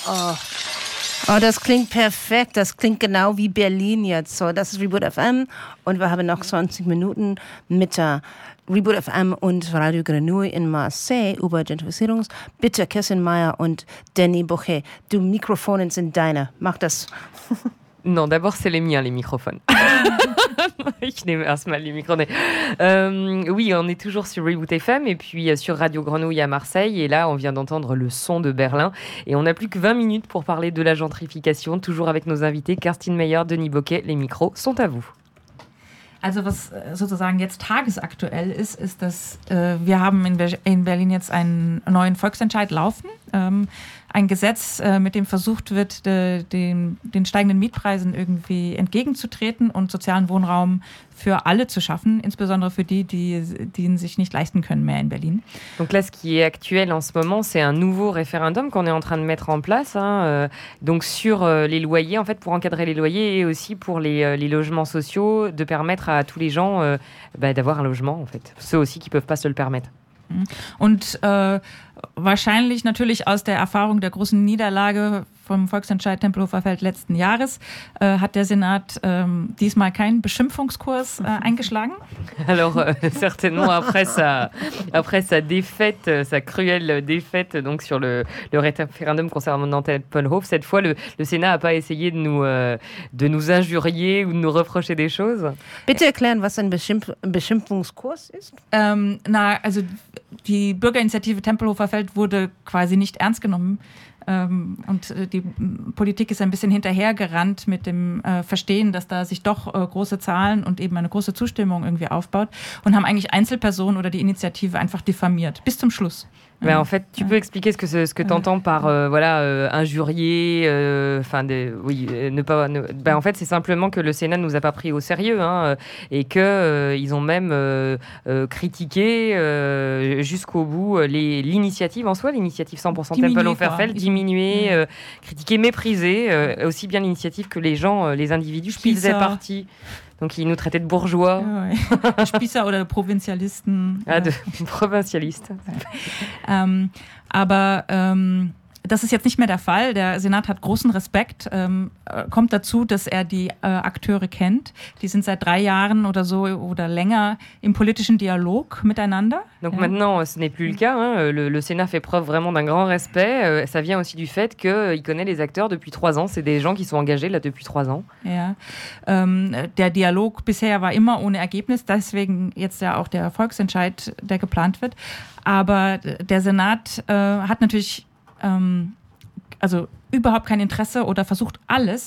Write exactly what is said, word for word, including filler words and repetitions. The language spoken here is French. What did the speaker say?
Oh. Oh, das klingt perfekt. Das klingt genau wie Berlin jetzt. So, das ist Reboot F M und wir haben noch zwanzig Minuten mit der Reboot F M und Radio Grenouille in Marseille über Gentrifizierung. Bitte, Kerstin Meyer und Danny Boucher, die Mikrofone sind deine. Mach das. Non, d'abord, c'est les miens, les microphones. Ich nehme erstmal les micros. Euh, oui, on est toujours sur Reboot F M et puis sur Radio Grenouille à Marseille. Et là, on vient d'entendre le son de Berlin. Et on n'a plus que vingt minutes pour parler de la gentrification. Toujours avec nos invités, Kerstin Meyer, Denis Boucher. Les micros sont à vous. Also was sozusagen jetzt tagesaktuell ist, ist, dass äh, wir haben in, Be- in Berlin jetzt einen neuen Volksentscheid laufen. Ähm, ein Gesetz, äh, mit dem versucht wird, de, den, den steigenden Mietpreisen irgendwie entgegenzutreten und sozialen Wohnraum für alle zu schaffen, insbesondere für die, die, die ihn sich nicht leisten können mehr in Berlin. Donc là, ce qui est actuel en ce moment, c'est un nouveau référendum qu'on est en train de mettre en place, hein, euh, donc sur euh, les loyers, en fait, pour encadrer les loyers et aussi pour les, euh, les logements sociaux, de permettre à tous les gens euh, bah, d'avoir un logement, en fait. Ceux aussi qui ne peuvent pas se le permettre. Und äh, wahrscheinlich natürlich aus der Erfahrung der großen Niederlage vom Volksentscheid Tempelhofer Feld letzten Jahres äh, hat der Senat äh, diesmal keinen Beschimpfungskurs äh, eingeschlagen. Alors euh, certainement après sa, après sa défaite, sa cruelle défaite donc sur le, le référendum concernant Tempelhof, cette fois le, le Sénat n'a pas essayé de nous, euh, de nous injurier ou de nous reprocher des choses. Bitte erklären, was ein Beschimpf- Beschimpfungskurs ist. Ähm, na, also die Bürgerinitiative Tempelhofer Feld wurde quasi nicht ernst genommen. Ähm, und die Politik ist ein bisschen hinterhergerannt mit dem äh, Verstehen, dass da sich doch äh, große Zahlen und eben eine große Zustimmung irgendwie aufbaut und haben eigentlich Einzelpersonen oder die Initiative einfach diffamiert, bis zum Schluss. Ben, en fait, tu peux expliquer ce que, ce que tu entends par euh, voilà, euh, injurier, enfin, euh, oui, euh, ne pas. Ne, ben, en fait, c'est simplement que le Sénat ne nous a pas pris au sérieux hein, et qu'ils euh, ont même euh, euh, critiqué euh, jusqu'au bout les, l'initiative en soi, l'initiative cent pour cent Tempelhofer Feld, diminué, euh, critiqué, méprisé, euh, aussi bien l'initiative que les gens, euh, les individus qui faisaient partie. Donc, ils nous traitaient de bourgeois. Ja, Spießer oder Provinzialisten. Ah, de Provinzialisten. ähm, aber ähm, das ist jetzt nicht mehr der Fall. Der Senat hat großen Respekt. Ähm, kommt dazu, dass er die äh, Akteure kennt. Die sind seit drei Jahren oder so oder länger im politischen Dialog miteinander. Donc ja. maintenant, ce n'est plus le cas. Hein. Le, le Sénat fait preuve vraiment d'un grand respect. Euh, ça vient aussi du fait qu'il connaît les acteurs depuis trois ans. C'est des gens qui sont engagés là depuis trois ans. Ja. Ähm, der Dialog bisher war immer ohne Ergebnis. Deswegen jetzt ja auch der Volksentscheid, der geplant wird. Aber der Senat äh, hat natürlich ähm, also überhaupt kein Interesse oder versucht alles,